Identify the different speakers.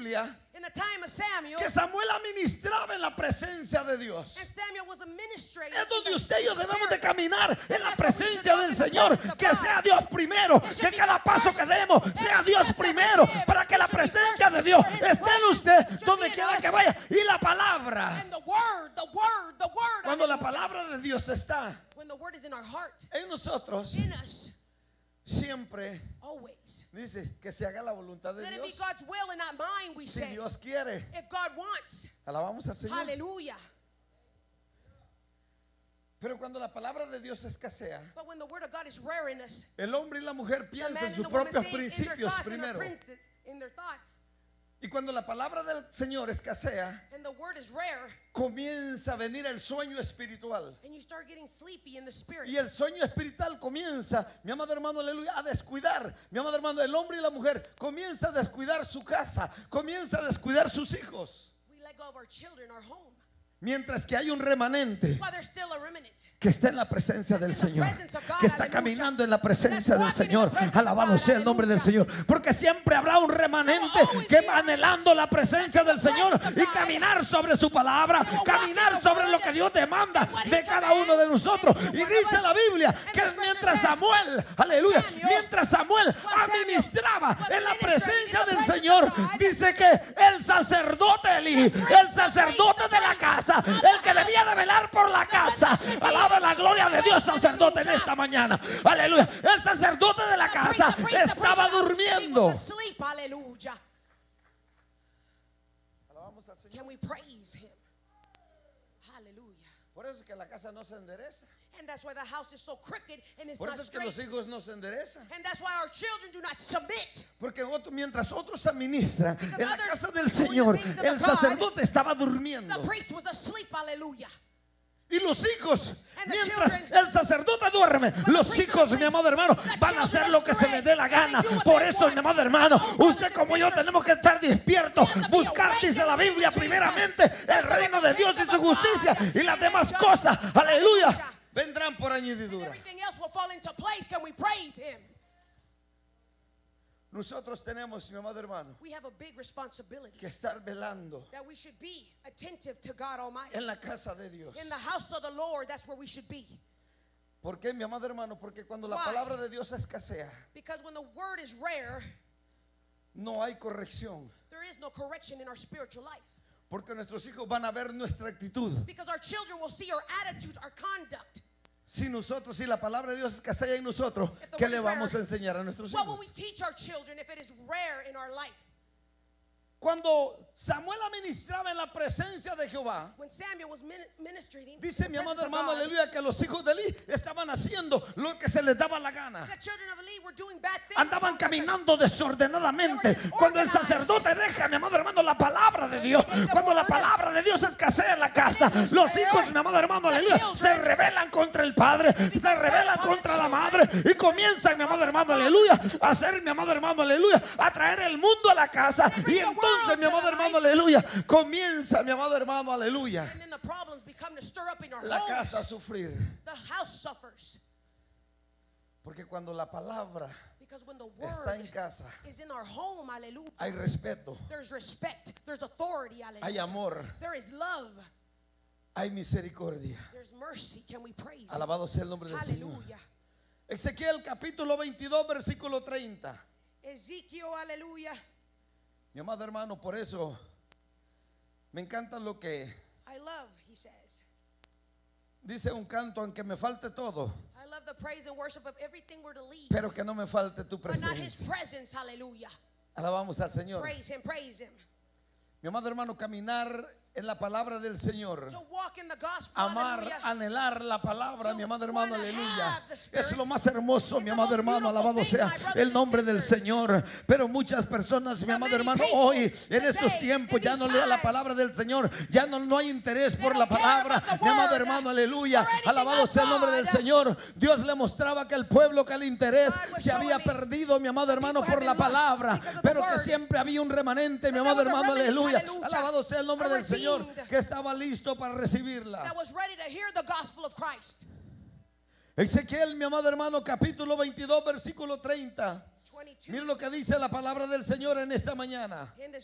Speaker 1: Biblia
Speaker 2: in the time of Samuel,
Speaker 1: que Samuel administraba en la presencia de Dios.
Speaker 2: and Samuel was administrating.
Speaker 1: Es donde usted y yo debemos de caminar en la presencia del Señor. Que sea Dios primero. Que cada paso que demos sea Dios primero. Para que la presencia de Dios esté en usted donde quiera que vaya. Y la palabra.
Speaker 2: And the word.
Speaker 1: Cuando la palabra de Dios está
Speaker 2: when the word is in our heart,
Speaker 1: en nosotros,
Speaker 2: in us,
Speaker 1: siempre
Speaker 2: always.
Speaker 1: dice que se haga la voluntad de
Speaker 2: Let it be
Speaker 1: Dios.
Speaker 2: God's will and not mine, we
Speaker 1: Si
Speaker 2: say.
Speaker 1: Dios quiere,
Speaker 2: If God wants.
Speaker 1: alabamos al Señor.
Speaker 2: Hallelujah.
Speaker 1: Pero cuando la palabra de Dios escasea,
Speaker 2: But when the word of God is rare in us,
Speaker 1: el hombre y la mujer
Speaker 2: the
Speaker 1: piensan
Speaker 2: man
Speaker 1: en
Speaker 2: and
Speaker 1: sus
Speaker 2: the woman
Speaker 1: propios
Speaker 2: think in their
Speaker 1: principios
Speaker 2: thoughts, in their
Speaker 1: primero.
Speaker 2: princes, in their thoughts.
Speaker 1: Y cuando la palabra del Señor escasea,
Speaker 2: And the word is rare,
Speaker 1: comienza a venir el sueño espiritual.
Speaker 2: and you start getting sleepy in the spirit.
Speaker 1: Y el sueño espiritual comienza, mi amado hermano, aleluya, a descuidar. Mi amado hermano, el hombre y la mujer comienza a descuidar su casa, comienza a descuidar sus hijos.
Speaker 2: We let go of our children, our home,
Speaker 1: Mientras que hay un remanente
Speaker 2: while there's still a remnant.
Speaker 1: que está en la presencia del Señor, que está caminando en la presencia del Señor. Alabado sea el nombre del Señor. Porque siempre habrá un remanente que va anhelando la presencia del Señor y caminar sobre su palabra, caminar sobre lo que Dios demanda de cada uno de nosotros. Y dice la Biblia que mientras Samuel, aleluya, mientras Samuel administraba en la presencia del Señor, dice que el sacerdote Elí, el sacerdote de la casa, el que debía de velar por la casa, alaba la gloria de Dios, sacerdote, en esta mañana, aleluya, el sacerdote de la casa estaba durmiendo.
Speaker 2: Hallelujah.
Speaker 1: Alabamos al Señor.
Speaker 2: Can we praise him? Hallelujah.
Speaker 1: Por eso es que la casa no se endereza.
Speaker 2: And that's why the house is so crooked and it's
Speaker 1: Por
Speaker 2: not
Speaker 1: eso es que
Speaker 2: straight.
Speaker 1: los hijos no se enderezan.
Speaker 2: And that's why our children do not submit.
Speaker 1: Porque mientras otros administran en la casa del Señor, el sacerdote estaba durmiendo.
Speaker 2: The priest was asleep. Hallelujah.
Speaker 1: Y los hijos, mientras el sacerdote duerme, los hijos, mi amado hermano, van a hacer lo que se les dé la gana. Por eso, mi amado hermano, usted como yo tenemos que estar despiertos. Buscar, dice la Biblia, primeramente el reino de Dios y su justicia, y las demás cosas, aleluya, vendrán por añadidura.
Speaker 2: Everything else will fall into place. Can we praise him?
Speaker 1: Nosotros tenemos, mi amado hermano,
Speaker 2: We have a big responsibility
Speaker 1: que estar velando
Speaker 2: that we should be attentive to God Almighty.
Speaker 1: en la casa de Dios.
Speaker 2: In the house of the Lord, that's where we should be.
Speaker 1: ¿Por qué, mi amado hermano? Porque cuando la
Speaker 2: Why?
Speaker 1: palabra de Dios escasea,
Speaker 2: Because when the word is rare,
Speaker 1: no hay corrección.
Speaker 2: there is no correction in our spiritual life.
Speaker 1: Porque nuestros hijos van a ver nuestra actitud.
Speaker 2: Because our children will see our attitudes, our conduct.
Speaker 1: Si la palabra de Dios escasea en nosotros,
Speaker 2: If the
Speaker 1: ¿qué
Speaker 2: word
Speaker 1: le
Speaker 2: is
Speaker 1: vamos a
Speaker 2: rare,
Speaker 1: enseñar a nuestros
Speaker 2: What will we
Speaker 1: hijos?
Speaker 2: teach our children if it is rare in our life?
Speaker 1: Cuando Samuel administraba en la presencia de Jehová,
Speaker 2: When Samuel was ministering,
Speaker 1: dice mi
Speaker 2: the
Speaker 1: amado
Speaker 2: presence of
Speaker 1: hermano,
Speaker 2: God,
Speaker 1: aleluya, que los hijos de Elí estaban haciendo lo que se les daba la gana.
Speaker 2: the children of Eli were doing bad things.
Speaker 1: Andaban caminando desordenadamente. Cuando el sacerdote deja, mi amado hermano, la palabra de Dios, cuando la palabra de Dios escasea en la casa, los hijos, mi amado hermano, aleluya, se rebelan contra el padre, se rebelan contra la madre y comienzan, mi amado hermano, aleluya, a hacer, mi amado hermano, aleluya, a traer el mundo a la casa. Y entonces, mi amado hermano, aleluya, comienza, mi amado hermano, aleluya,
Speaker 2: And then the problems become to stir up in our
Speaker 1: la
Speaker 2: homes.
Speaker 1: casa a sufrir.
Speaker 2: The house suffers.
Speaker 1: Porque cuando la palabra
Speaker 2: Because when the
Speaker 1: está en
Speaker 2: word
Speaker 1: casa,
Speaker 2: is in our home, hallelujah,
Speaker 1: hay respeto,
Speaker 2: there's respect, there's authority,
Speaker 1: hay
Speaker 2: hallelujah.
Speaker 1: amor,
Speaker 2: There is love,
Speaker 1: hay misericordia.
Speaker 2: there's mercy. Can we praise him?
Speaker 1: Alabado sea el nombre del Señor.
Speaker 2: Hallelujah.
Speaker 1: Ezequiel capítulo 22 versículo 30.
Speaker 2: Ezekiel, hallelujah.
Speaker 1: Mi amado hermano, por eso me encanta lo que
Speaker 2: I love, he says.
Speaker 1: dice un canto: aunque me falte todo,
Speaker 2: I love the praise and worship of everything we're to lead,
Speaker 1: pero que no me falte tu
Speaker 2: but not his
Speaker 1: presencia.
Speaker 2: presence, hallelujah.
Speaker 1: Alabamos al Señor.
Speaker 2: Praise him, praise him.
Speaker 1: Mi amado hermano, caminar en la palabra del Señor,
Speaker 2: To walk in the gospel,
Speaker 1: amar,
Speaker 2: hallelujah.
Speaker 1: anhelar la palabra, mi amado hermano,
Speaker 2: wanna
Speaker 1: aleluya,
Speaker 2: have the Spirit.
Speaker 1: es lo más hermoso, mi
Speaker 2: It's the
Speaker 1: amado
Speaker 2: most
Speaker 1: hermano,
Speaker 2: beautiful
Speaker 1: alabado
Speaker 2: thing,
Speaker 1: sea
Speaker 2: my brothers
Speaker 1: el
Speaker 2: and
Speaker 1: nombre del
Speaker 2: sisters.
Speaker 1: Señor. Pero muchas personas, mi
Speaker 2: But
Speaker 1: amado
Speaker 2: many
Speaker 1: hermano,
Speaker 2: people
Speaker 1: hoy en
Speaker 2: today,
Speaker 1: estos tiempos
Speaker 2: in
Speaker 1: ya
Speaker 2: these
Speaker 1: no leen la
Speaker 2: times,
Speaker 1: palabra del Señor, ya no hay interés
Speaker 2: they
Speaker 1: por
Speaker 2: don't
Speaker 1: la
Speaker 2: care
Speaker 1: palabra,
Speaker 2: about the
Speaker 1: mi amado
Speaker 2: word
Speaker 1: hermano, aleluya,
Speaker 2: or anything
Speaker 1: alabado
Speaker 2: of
Speaker 1: sea el nombre del
Speaker 2: God.
Speaker 1: Señor. Dios le mostraba que el pueblo, que el interés
Speaker 2: God was
Speaker 1: se había
Speaker 2: showing me
Speaker 1: perdido, mi amado hermano,
Speaker 2: people
Speaker 1: por
Speaker 2: have
Speaker 1: la
Speaker 2: been lost
Speaker 1: palabra,
Speaker 2: because of the
Speaker 1: pero que
Speaker 2: word.
Speaker 1: siempre había un remanente, mi
Speaker 2: But
Speaker 1: amado
Speaker 2: there was a
Speaker 1: hermano,
Speaker 2: remnant,
Speaker 1: aleluya,
Speaker 2: hallelujah,
Speaker 1: alabado sea el nombre
Speaker 2: a
Speaker 1: del Señor,
Speaker 2: redeemed,
Speaker 1: que estaba listo para recibirla.
Speaker 2: that was ready to hear the gospel of Christ.
Speaker 1: Ezequiel, mi amado hermano, capítulo 22 versículo 30.
Speaker 2: 22.
Speaker 1: Mire lo que dice la palabra del Señor en esta mañana.
Speaker 2: In this